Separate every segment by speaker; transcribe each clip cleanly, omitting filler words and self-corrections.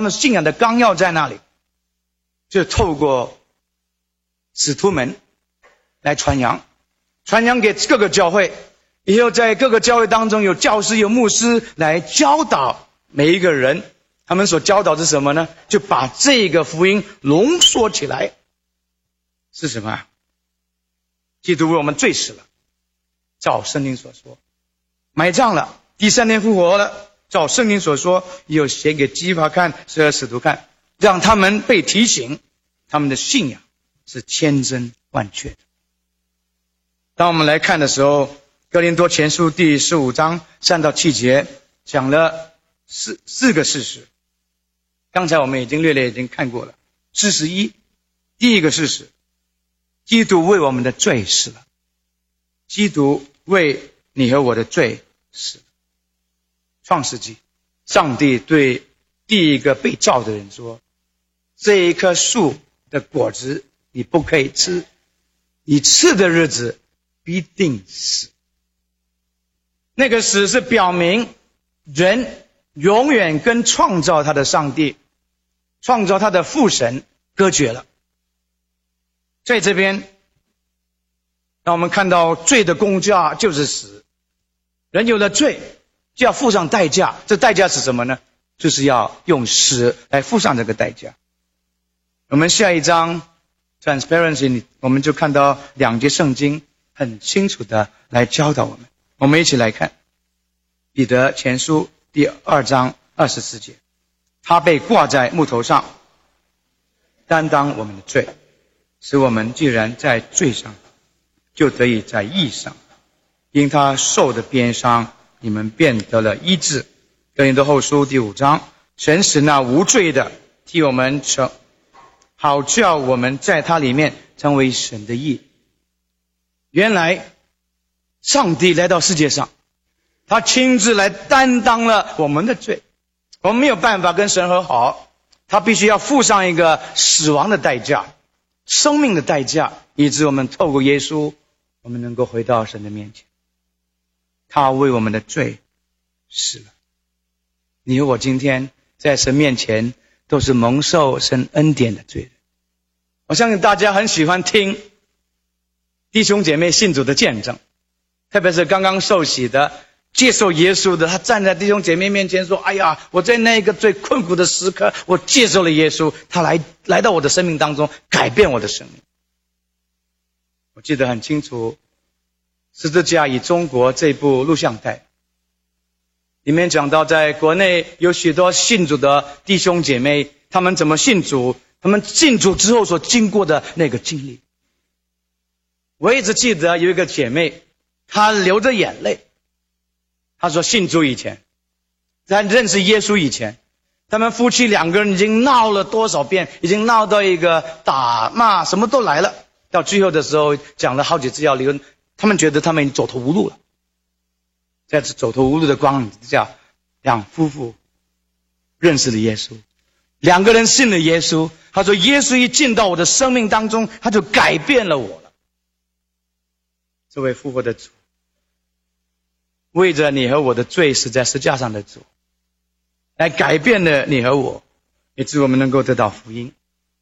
Speaker 1: 们信仰的纲要在那里，就透过使徒们来传扬给各个教会，以后在各个教会当中有教师有牧师来教导每一个人。他们所教导是什么呢？就把这个福音浓缩起来，是什么啊？基督为我们罪死了，照圣经所说，埋葬了，第3天复活了，照圣经所说，又写给基法看，12使徒看，让他们被提醒，他们的信仰是千真万确的。当我们来看的时候，哥林多前书第15章3到7节讲了四个事实。刚才我们已经略略已经看过了。事实1，第一个事实，基督为我们的罪死了。基督为你和我的罪死了。创世纪，上帝对第一个被造的人说，这一棵树的果子你不可以吃，你吃的日子必定死。那个死是表明人永远跟创造他的上帝，创造他的父神隔绝了。在这边让我们看到罪的工价就是死，人有了罪就要付上代价，这代价是什么呢？就是要用死来付上这个代价。我们下一章 Transparency 我们就看到2节圣经很清楚的来教导我们。我们一起来看彼得前书第2章24节，他被挂在木头上，担当我们的罪，使我们既然在罪上，就得以在义上。因他受的鞭伤，你们便得了医治。哥林多后书第5章，神使那无罪的替我们成，好叫我们在他里面成为神的义。原来上帝来到世界上，他亲自来担当了我们的罪，我们没有办法跟神和好，他必须要付上一个死亡的代价，生命的代价，以致我们透过耶稣，我们能够回到神的面前。他为我们的罪死了。你和我今天在神面前都是蒙受神恩典的罪人。我相信大家很喜欢听弟兄姐妹信主的见证，特别是刚刚受洗的接受耶稣的，他站在弟兄姐妹面前说，哎呀，我在那个最困苦的时刻我接受了耶稣，他来到我的生命当中，改变我的生命。我记得很清楚十字架与中国这部录像带里面讲到，在国内有许多信主的弟兄姐妹，他们怎么信主，他们信主之后所经过的那个经历。我一直记得有一个姐妹，她流着眼泪，她说信主以前，在认识耶稣以前，他们夫妻2个人已经闹了多少遍，已经闹到一个打骂什么都来了，到最后的时候讲了好几次要离婚，他们觉得他们已经走投无路了。在这走投无路的光景之下，两夫妇认识了耶稣，2个人信了耶稣。他说耶稣一进到我的生命当中，他就改变了我了。这位复活的主，为着你和我的罪死在十字架上的主，来改变了你和我，以致我们能够得到福音。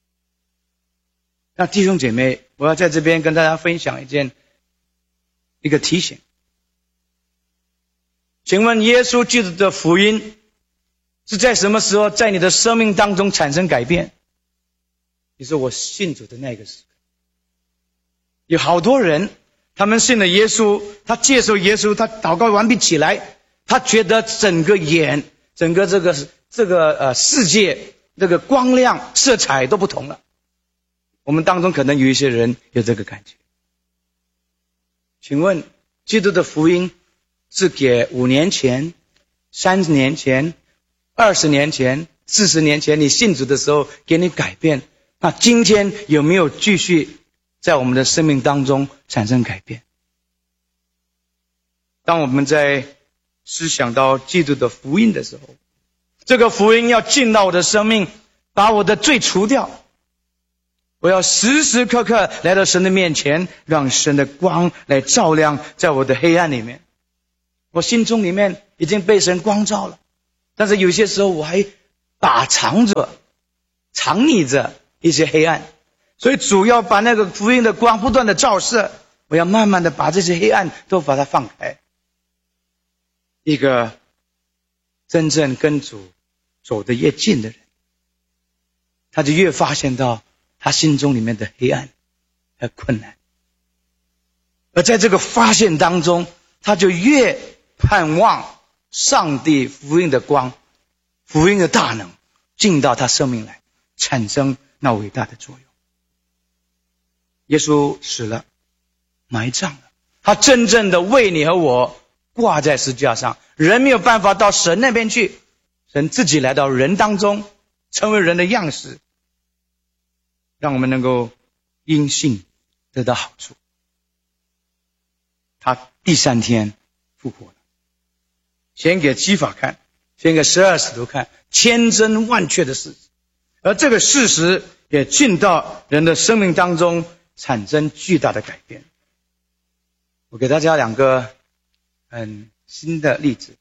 Speaker 1: 那弟兄姐妹，我要在这边跟大家分享一个提醒。请问耶稣基督的福音是在什么时候在你的生命当中产生改变？你说我信主的那个时刻。有好多人他们信了耶稣，他接受耶稣，他祷告完毕起来，他觉得整个这个世界这个光亮色彩都不同了。我们当中可能有一些人有这个感觉。请问基督的福音是给5年前、30年前、20年前、40年前你信主的时候给你改变，那今天有没有继续在我们的生命当中产生改变？当我们在思想到基督的福音的时候，这个福音要进到我的生命，把我的罪除掉。我要时时刻刻来到神的面前，让神的光来照亮在我的黑暗里面。我心中里面已经被神光照了，但是有些时候我还打藏着、藏匿着一些黑暗，所以主要把那个福音的光不断的照射，我要慢慢的把这些黑暗都把它放开。一个真正跟主走得越近的人，他就越发现到他心中里面的黑暗和困难，而在这个发现当中，他就越盼望上帝福音的光、福音的大能进到他生命来，产生那伟大的作用。耶稣死了，埋葬了，他真正的为你和我挂在十字架上，人没有办法到神那边去，神自己来到人当中，成为人的样式，让我们能够因信得到好处。他第3天复活了，先给基法看，先给12使徒看，千真万确的事实，而这个事实也进到人的生命当中，产生巨大的改变。我给大家2个很新的例子。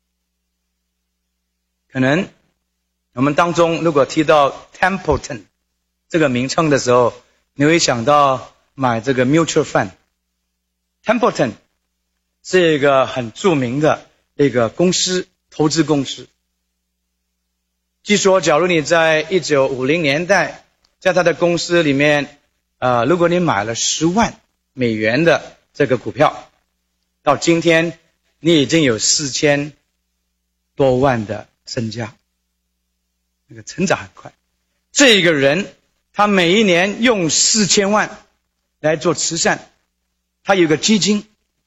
Speaker 1: 可能我们当中如果提到 Templeton 这个名称的时候，你会想到买这个 mutual fund。Templeton 是一个很著名的一个公司，投资公司。据说假如你在1950年代在他的公司里面如果你买了10万美元的这个股票，到今天你已经有4000多万的身家，那个成长很快。这个人他每一年用4000万来做慈善，他有个基金。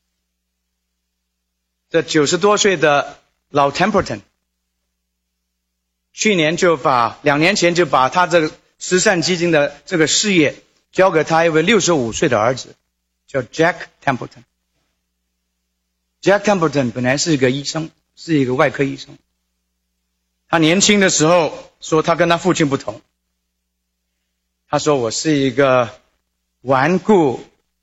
Speaker 1: 这90多岁的老 Templeton 2年前就把他这个慈善基金的这个事业交给他一位65岁的儿子，叫 Jack Templeton。Jack Templeton 本来是一个医生，是一个外科医生。他年轻的时候说他跟他父亲不同，他说我是一个顽固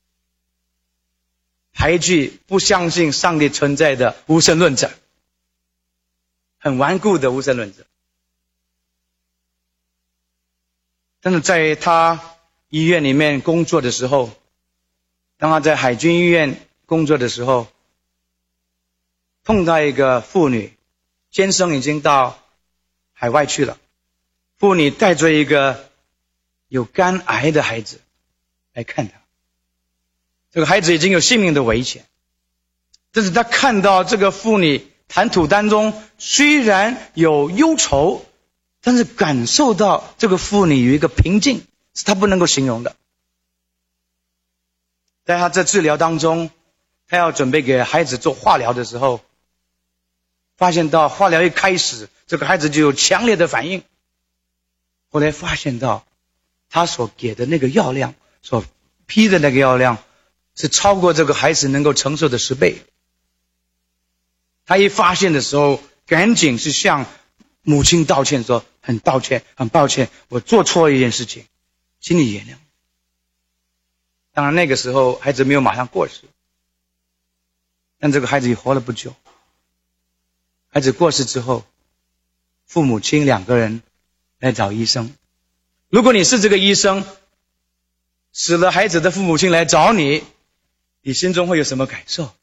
Speaker 1: 排拒不相信上帝存在的无神论者，很顽固的无神论者。但是在他医院里面工作的时候，当他在海军医院工作的时候，碰到一个妇女，先生已经到海外去了，妇女带着一个有肝癌的孩子来看他，这个孩子已经有性命的危险，但是他看到这个妇女谈吐当中虽然有忧愁，但是感受到这个妇女有一个平静，是他不能够形容的。在他在治疗当中，他要准备给孩子做化疗的时候，发现到化疗一开始，这个孩子就有强烈的反应。后来发现到他所给的那个药量，所批的那个药量是超过这个孩子能够承受的10倍。他一发现的时候，赶紧是向母亲道歉，说很抱歉，很抱歉，我做错一件事情，请你原谅。当然那个时候孩子没有马上过世，但这个孩子也活了不久。孩子过世之后，父母亲2个人来找医生。如果你是这个医生，死了孩子的父母亲来找你，你心中会有什么感受？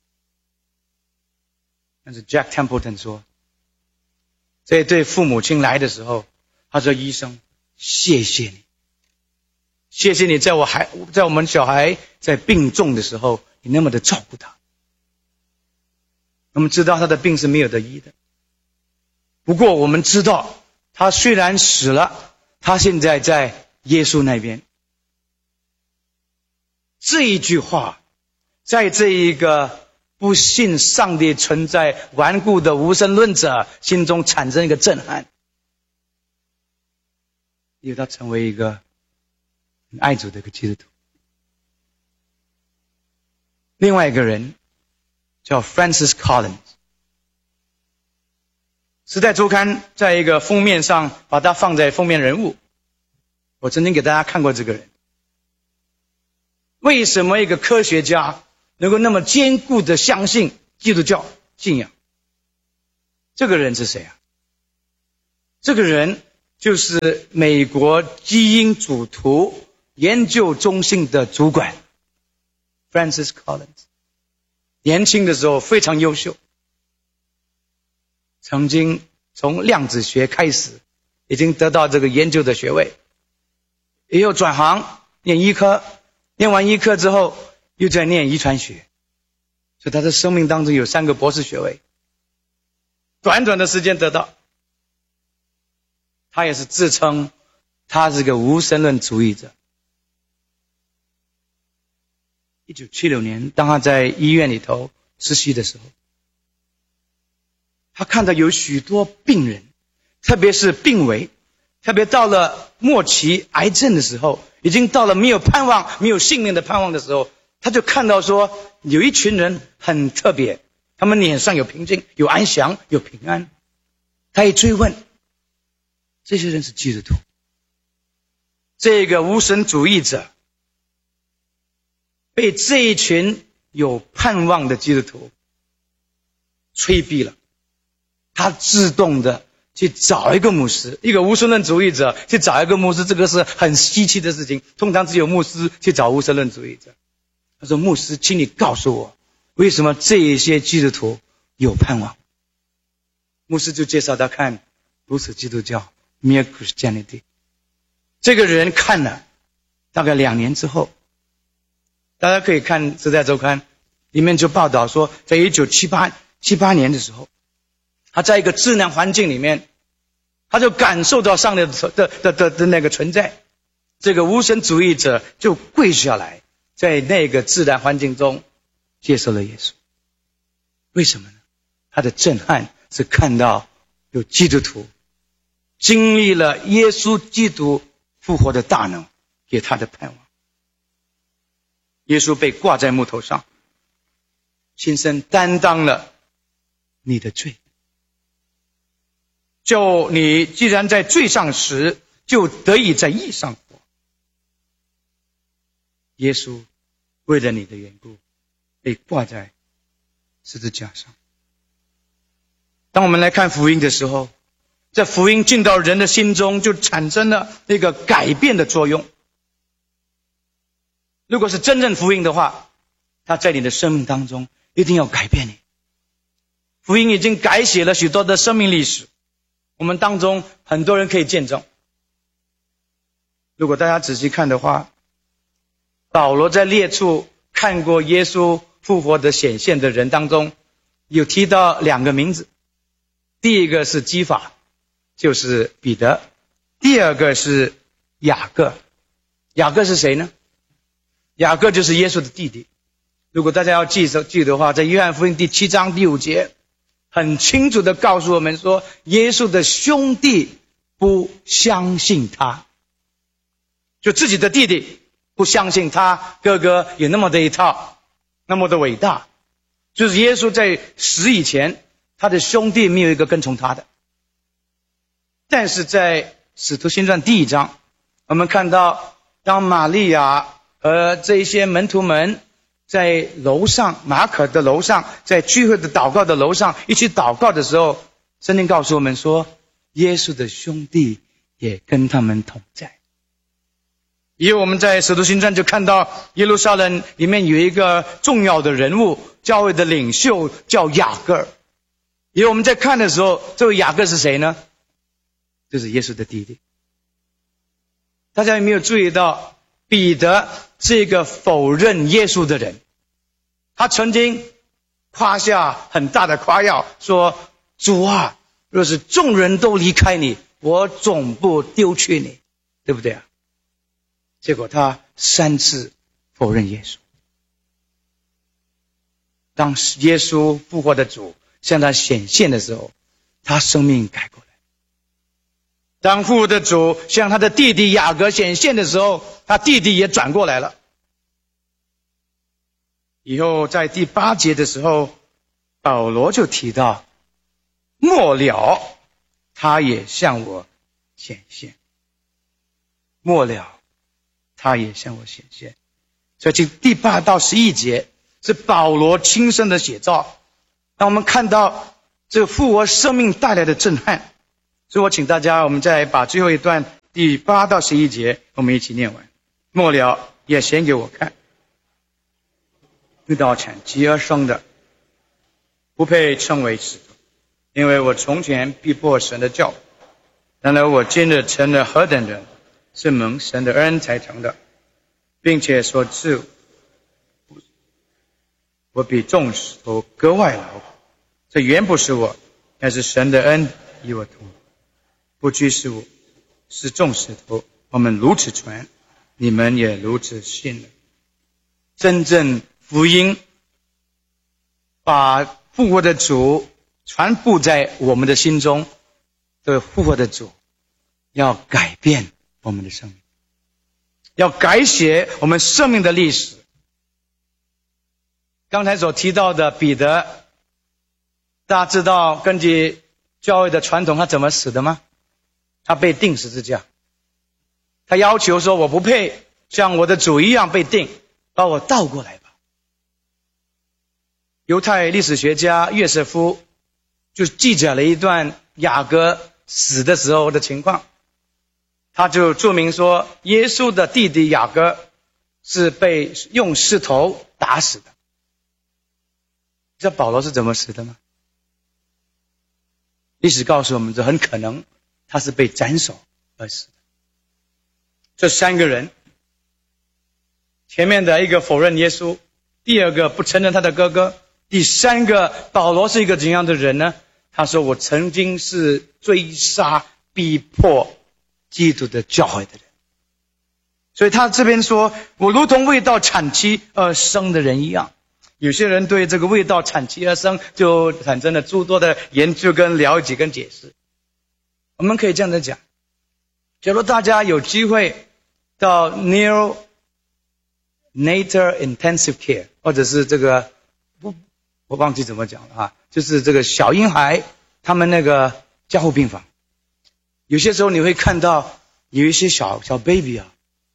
Speaker 1: 但是 Jack Templeton 说，这对父母亲来的时候，他说医生，谢谢你，谢谢你在我们小孩在病重的时候，你那么的照顾他。我们知道他的病是没有得医的，不过我们知道他虽然死了，他现在在耶稣那边。这一句话在这一个不信上帝存在顽固的无神论者心中产生一个震撼，因为他成为一个很爱主的一个基督徒。另外一个人叫 Francis Collins， 时代周刊在一个封面上把他放在封面人物。我曾经给大家看过这个人。为什么一个科学家能够那么坚固的相信基督教信仰？这个人是谁啊？这个人就是美国基因组图研究中心的主管 Francis Collins。 年轻的时候非常优秀，曾经从量子学开始，已经得到这个研究的学位，也有转行念医科，念完医科之后又在念遗传学，所以他的生命当中有3个博士学位，短短的时间得到。他也是自称他是个无神论主义者。1976年当他在医院里头实习的时候，他看到有许多病人，特别是病危，特别到了末期癌症的时候，已经到了没有盼望没有性命的盼望的时候，他就看到说有一群人很特别，他们脸上有平静，有安详，有平安。他一追问，这些人是基督徒。这个无神主义者被这一群有盼望的基督徒催逼了，他自动的去找一个牧师，一个无神论主义者去找一个牧师，这个是很稀奇的事情，通常只有牧师去找无神论主义者。他说，牧师，请你告诉我，为什么这一些基督徒有盼望？牧师就介绍他看如此基督教 Mere Christianity。 这个人看了大概2年之后，大家可以看《时代周刊》，里面就报道说，在1978年的时候，他在一个自然环境里面，他就感受到上帝的那个存在。这个无神主义者就跪下来，在那个自然环境中接受了耶稣。为什么呢？他的震撼是看到有基督徒经历了耶稣基督复活的大能给他的盼望。耶稣被挂在木头上，亲身担当了你的罪，就你既然在罪上死，就得以在义上活。耶稣为了你的缘故被挂在十字架上。当我们来看福音的时候，这福音进到人的心中，就产生了一个改变的作用。如果是真正福音的话，它在你的生命当中一定要改变你。福音已经改写了许多的生命历史，我们当中很多人可以见证。如果大家仔细看的话，保罗在列出看过耶稣复活的显现的人当中，有提到2个名字。第一个是基法，就是彼得；第二个是雅各。雅各是谁呢？雅各就是耶稣的弟弟。如果大家要记得的话，在约翰福音第7章第5节很清楚的告诉我们说，耶稣的兄弟不相信他，就自己的弟弟不相信他哥哥有那么的一套，那么的伟大。就是耶稣在死以前，他的兄弟没有一个跟从他的。但是在使徒行传第1章，我们看到当玛利亚和这一些门徒们在楼上，马可的楼上，在聚会的祷告的楼上一起祷告的时候，圣经告诉我们说，耶稣的兄弟也跟他们同在。因为我们在使徒行传就看到耶路撒冷里面有一个重要的人物，教会的领袖叫雅各。因为我们在看的时候，这位雅各是谁呢？就是耶稣的弟弟。大家有没有注意到彼得是一个否认耶稣的人？他曾经夸下很大的夸耀，说，主啊，若是众人都离开你，我总不丢弃你，对不对啊？结果他3次否认耶稣。当耶稣复活的主向他显现的时候，他生命改过来。当复活的主向他的弟弟雅各显现的时候，他弟弟也转过来了。以后在第8节的时候，保罗就提到，末了他也向我显现，末了他也向我显现。所以第8到11节是保罗亲身的写照。当我们看到这个复活生命带来的震撼， 所以我请大家，我们再把最后一段第8到11节我们一起念完。末了也显给我看，未到产极而生的，不配称为使徒，因为我从前逼迫神的教，然而我今日成了何等人，是蒙神的恩才成的，并且所赐我比众使徒格外劳苦。这原不是我，乃是神的恩与我同，不拘是我，是众使徒，我们如此传，你们也如此信了。真正福音把复活的主传布在我们的心中，的复活的主要改变我们的生命，要改写我们生命的历史。刚才所提到的彼得，大家知道根据教会的传统他怎么死的吗？他被钉十字架，他要求说，我不配像我的主一样被钉，把我倒过来吧。犹太历史学家约瑟夫就记载了一段雅各死的时候的情况，他就注明说，耶稣的弟弟雅各是被用石头打死的。知道保罗是怎么死的吗？历史告诉我们，这很可能他是被斩首而死的。这3个人，前面的一个否认耶稣，第二个不承认他的哥哥，第3个保罗是一个怎样的人呢？他说，我曾经是追杀逼迫基督的教会的人。所以他这边说，我如同未到产期而生的人一样。有些人对这个未到产期而生就产生了诸多的研究跟了解跟解释。我们可以这样的讲，假如大家有机会到 Neonatal Intensive Care， 或者是这个我忘记怎么讲了啊，就是这个小婴孩他们那个加护病房，有些时候你会看到有一些小 baby 啊。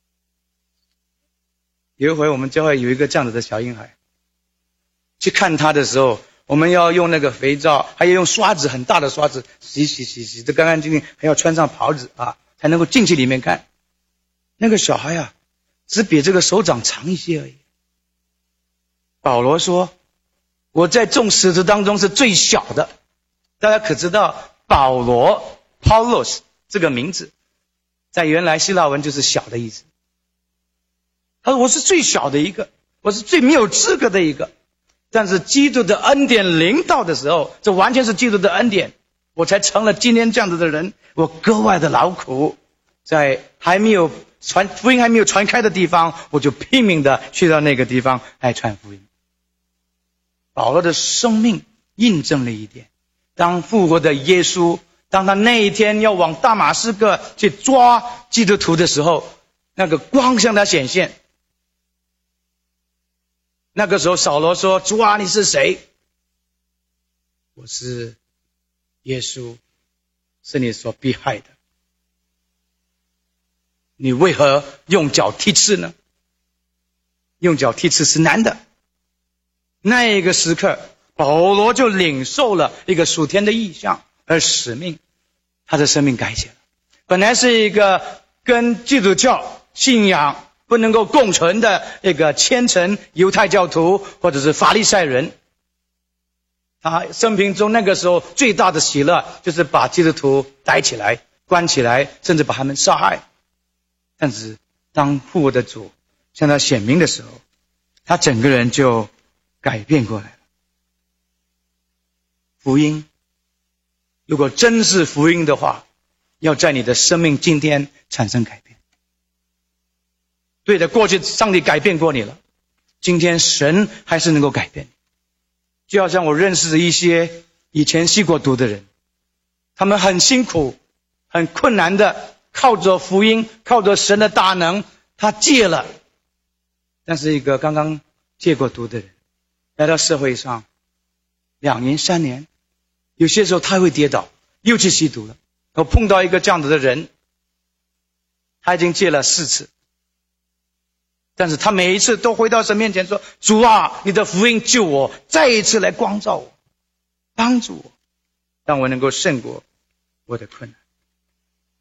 Speaker 1: 有一回我们教会有一个这样子的小婴孩，去看他的时候，我们要用那个肥皂，还要用刷子，很大的刷子洗得干干净净，还要穿上袍子啊，才能够进去里面看。那个小孩啊，只比这个手掌长一些而已。保罗说，我在众使徒当中是最小的。大家可知道保罗 Paulos 这个名字在原来希腊文就是小的意思。他说，我是最小的一个，我是最没有资格的一个，但是基督的恩典临到的时候，这完全是基督的恩典，我才成了今天这样子的人。我格外的劳苦，在福音还没有传开的地方，我就拼命的去到那个地方来传福音。保罗的生命印证了一点，当复活的耶稣，当他那一天要往大马士革去抓基督徒的时候，那个光向他显现。那个时候扫罗说，主啊，你是谁？我是耶稣，是你所逼害的。你为何用脚踢刺呢？用脚踢刺是难的。那一个时刻，保罗就领受了一个属天的异象而使命，他的生命改写了。本来是一个跟基督教信仰不能够共存的一个虔诚犹太教徒或者是法利赛人，他生平中那个时候最大的喜乐就是把基督徒逮起来关起来，甚至把他们杀害。但是当复活的主向他显明的时候，他整个人就改变过来了。福音如果真是福音的话，要在你的生命今天产生改变。对的，过去上帝改变过你了，今天神还是能够改变你。就好像我认识的一些以前吸过毒的人，他们很辛苦很困难的靠着福音，靠着神的大能，他戒了。但是一个刚刚戒过毒的人来到社会上2年3年，有些时候他会跌倒，又去吸毒了。我碰到一个这样子的人，他已经戒了4次，但是他每一次都回到神面前说，主啊，你的福音救我，再一次来光照我，帮助我，让我能够胜过我的困难。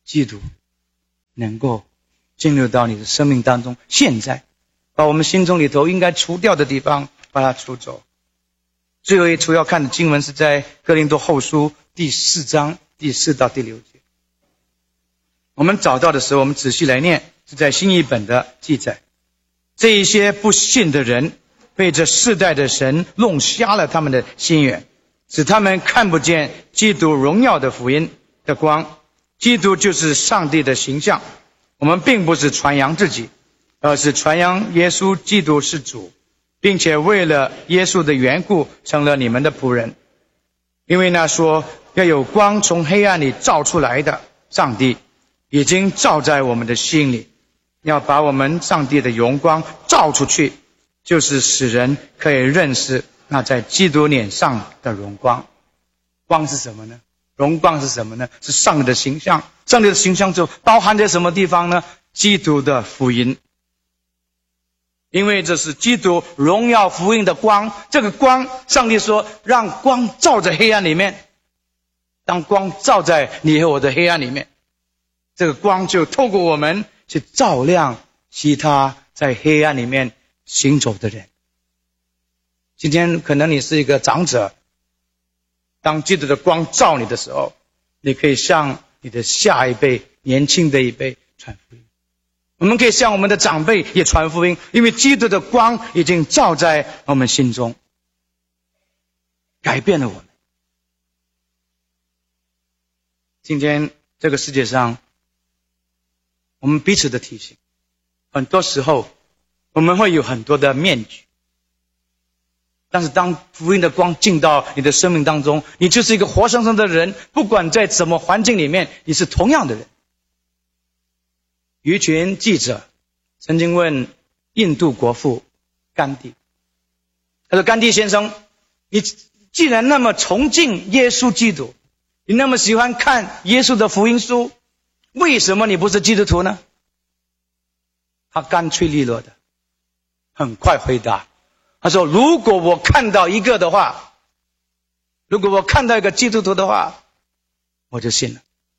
Speaker 1: 基督能够进入到你的生命当中，现在把我们心中里头应该除掉的地方把它除走。最后一处要看的经文是在哥林多后书第4章第4到第6节。我们找到的时候，我们仔细来念，是在新译本的记载。这一些不信的人被这世代的神弄瞎了他们的心眼，使他们看不见基督荣耀的福音的光。基督就是上帝的形象。我们并不是传扬自己，而是传扬耶稣基督是主，并且为了耶稣的缘故成了你们的仆人。因为那说要有光从黑暗里照出来的上帝，已经照在我们的心里，要把我们上帝的荣光照出去，就是使人可以认识那在基督脸上的荣光。光是什么呢？荣光是什么呢？是上帝的形象。上帝的形象就包含在什么地方呢？基督的福音。因为这是基督荣耀福音的光，这个光，上帝说让光照在黑暗里面。当光照在你和我的黑暗里面，这个光就透过我们去照亮其他在黑暗里面行走的人。今天可能你是一个长者，当基督的光照你的时候，你可以向你的下一辈、年轻的一辈传福音。我们可以向我们的长辈也传福音，因为基督的光已经照在我们心中，改变了我们。今天这个世界上，我们彼此的提醒，很多时候我们会有很多的面具，但是当福音的光进到你的生命当中，你就是一个活生生的人，不管在什么环境里面，你是同样的人。有一群记者曾经问印度国父甘地，他说：甘地先生，你既然那么崇敬耶稣基督，你那么喜欢看耶稣的福音书，为什么你不是基督徒呢？他干脆利落的很快回答，他说：如果我看到一个的话，如果我看到一个基督徒的话，我就信了。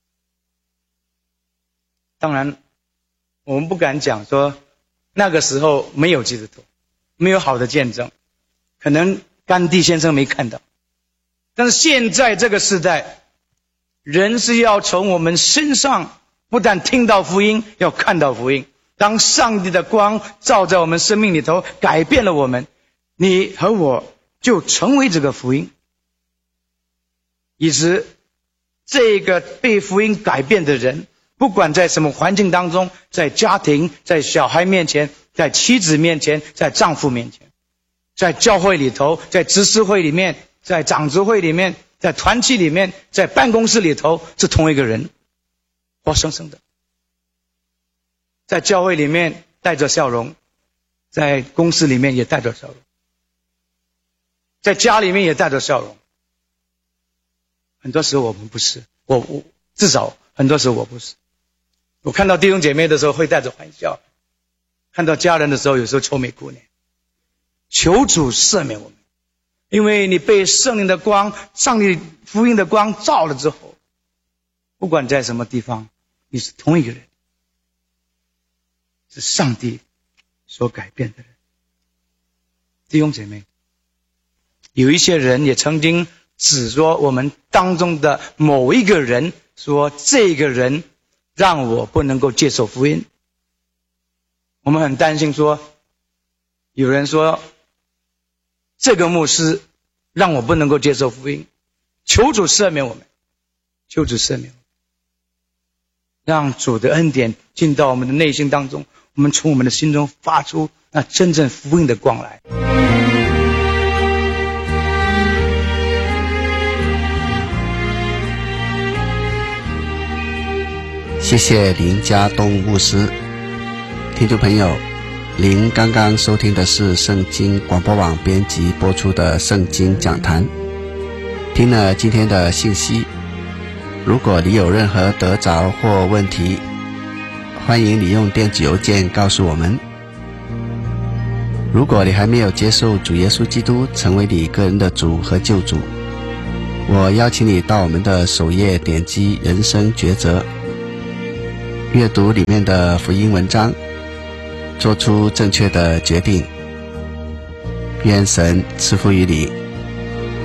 Speaker 1: 当然我们不敢讲说那个时候没有基督徒，没有好的见证，可能甘地先生没看到。但是现在这个时代，人是要从我们身上不但听到福音，要看到福音。当上帝的光照在我们生命里头，改变了我们，你和我就成为这个福音。以致这个被福音改变的人，不管在什么环境当中，在家庭，在小孩面前，在妻子面前，在丈夫面前，在教会里头，在执事会里面，在长执会里面，在团契里面，在办公室里头，是同一个人，活生生的。在教会里面带着笑容，在公司里面也带着笑容，在家里面也带着笑容。很多时候我们不是，我至少很多时候我不是。我看到弟兄姐妹的时候会带着欢笑，看到家人的时候有时候愁眉苦脸。求主赦免我们，因为你被圣灵的光、上帝福音的光照了之后，不管在什么地方，你是同一个人，是上帝所改变的人。弟兄姐妹，有一些人也曾经指说我们当中的某一个人，说这个人让我不能够接受福音。我们很担心说，有人说这个牧师让我不能够接受福音，求主赦免我们，求主赦免我们，让主的恩典进到我们的内心当中，我们从我们的心中发出那真正福音的光来。
Speaker 2: 谢谢林家东牧师。听众朋友，您刚刚收听的是圣经广播网编辑播出的圣经讲坛。听了今天的信息，如果你有任何得着或问题，欢迎你用电子邮件告诉我们。如果你还没有接受主耶稣基督成为你个人的主和救主，我邀请你到我们的首页点击人生抉择， 阅读里面的福音文章，做出正确的决定。愿神赐福于你。